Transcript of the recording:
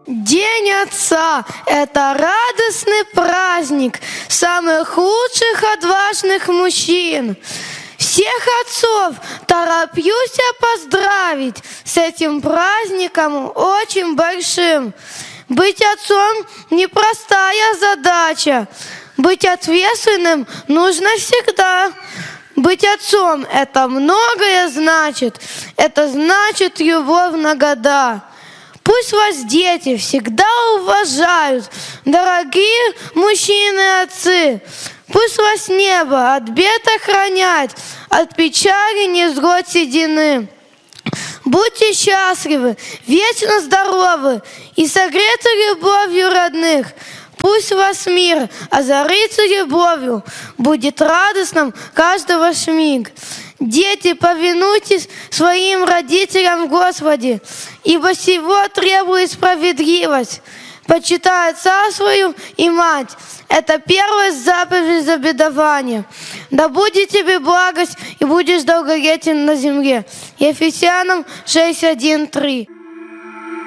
День Отца – это радостный праздник самых лучших отважных мужчин. Всех отцов тороплюсь поздравить с этим праздником очень большим. Быть отцом – непростая задача. Быть ответственным нужно всегда. Быть отцом – это многое значит. Это значит любовь на года. Пусть вас дети всегда уважают, дорогие мужчины-отцы. Пусть вас небо от бед охраняет, от печали, невзгод, седины. Будьте счастливы, вечно здоровы и согреты любовью родных. Пусть вас мир озарится любовью, будет радостным каждый ваш миг. Дети, повинуйтесь своим родителям в Господе, ибо сего требует справедливость. Почитай отца свою и мать. Это первая заповедь обетования. Да будет тебе благость, и будешь долголетен на земле. Ефесянам 6:1-3.